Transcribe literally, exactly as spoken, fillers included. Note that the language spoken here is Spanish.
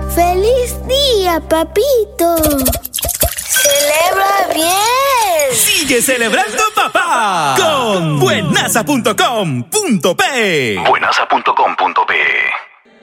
¡Feliz día, papito! ¡Celebra bien! ¡Sigue celebrando, papá! Con buenaza punto com punto pe. buenaza punto com punto